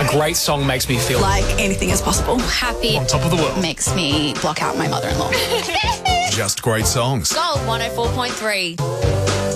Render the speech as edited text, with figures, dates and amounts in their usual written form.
A great song makes me feel like anything is possible. Happy. on top of the world. Makes me block out my mother-in-law. Just great songs. Gold 104.3.